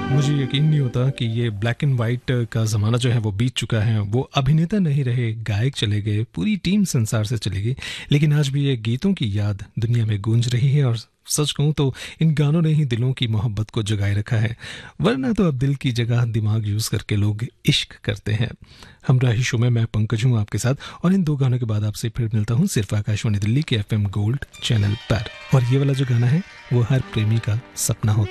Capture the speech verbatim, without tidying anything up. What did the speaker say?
मुझे यकीन नहीं होता कि ये ब्लैक एंड वाइट का ज़माना जो है वो बीत चुका है। वो अभिनेता नहीं रहे, गायक चले गए, पूरी टीम संसार से चली गई, लेकिन आज भी ये गीतों की याद दुनिया में गूंज रही है। और सच कहूँ तो इन गानों ने ही दिलों की मोहब्बत को जगाए रखा है, वरना तो अब दिल की जगह दिमाग यूज़ करके लोग इश्क करते हैं। हमराही शो में मैं पंकज हूँ आपके साथ, और इन दो गानों के बाद आपसे फिर मिलता हूँ सिर्फ आकाशवाणी दिल्ली के एफ एम गोल्ड चैनल पर। और ये वाला जो गाना है वो हर प्रेमी का सपना होता है।